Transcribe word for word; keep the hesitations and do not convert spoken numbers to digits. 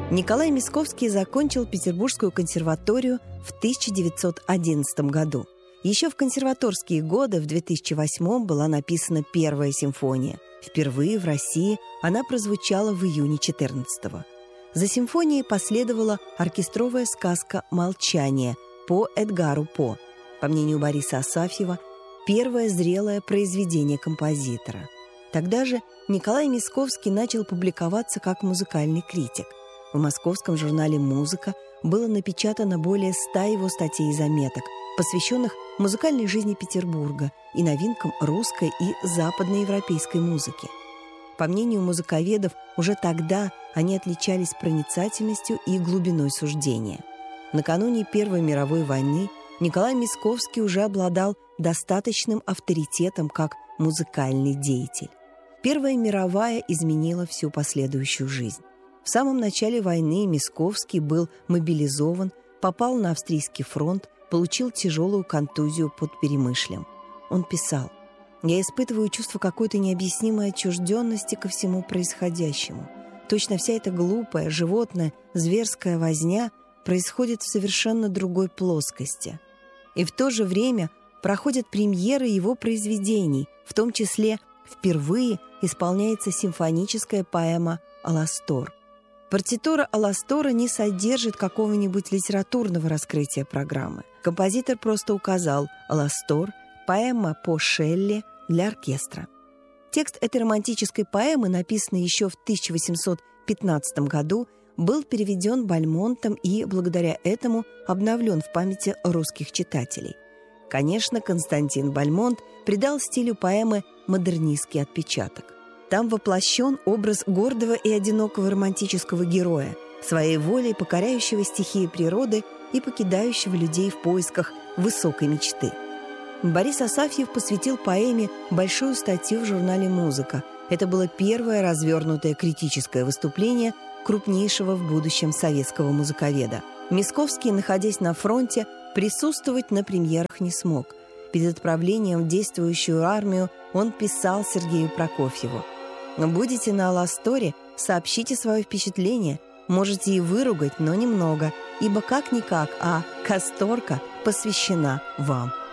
Николай Мисковский закончил Петербургскую консерваторию в тысяча девятьсот одиннадцатом году. Еще в консерваторские годы, в две тысячи восьмом, была написана первая симфония. Впервые в России она прозвучала в июне четырнадцатого. За симфонией последовала оркестровая сказка «Молчание» по Эдгару По. По мнению Бориса Асафьева, первое зрелое произведение композитора. Тогда же Николай Мисковский начал публиковаться как музыкальный критик. В московском журнале «Музыка» было напечатано более ста его статей и заметок, посвященных музыкальной жизни Петербурга и новинкам русской и западноевропейской музыки. По мнению музыковедов, уже тогда они отличались проницательностью и глубиной суждения. Накануне Первой мировой войны Николай Мисковский уже обладал достаточным авторитетом как музыкальный деятель. Первая мировая изменила всю последующую жизнь. В самом начале войны Мисковский был мобилизован, попал на австрийский фронт, получил тяжелую контузию под Перемышлем. Он писал: «Я испытываю чувство какой-то необъяснимой отчужденности ко всему происходящему. Точно вся эта глупая, животная, зверская возня происходит в совершенно другой плоскости. И в то же время проходят премьеры его произведений, в том числе впервые исполняется симфоническая поэма «Аластор». Партитура «Аластора» не содержит какого-нибудь литературного раскрытия программы. Композитор просто указал: «Аластор» — поэма по Шелли для оркестра. Текст этой романтической поэмы, написанный еще в тысяча восемьсот пятнадцатом году, был переведен Бальмонтом и, благодаря этому, обновлен в памяти русских читателей. Конечно, Константин Бальмонт придал стилю поэмы модернистский отпечаток. Там воплощен образ гордого и одинокого романтического героя, своей волей покоряющего стихии природы и покидающего людей в поисках высокой мечты. Борис Асафьев посвятил поэме большую статью в журнале «Музыка». Это было первое развернутое критическое выступление крупнейшего в будущем советского музыковеда. Мисковский, находясь на фронте, присутствовать на премьерах не смог. Перед отправлением в действующую армию он писал Сергею Прокофьеву: «Будете на Аласторе, сообщите свое впечатление. Можете и выругать, но немного, ибо как-никак, а Касторка посвящена вам».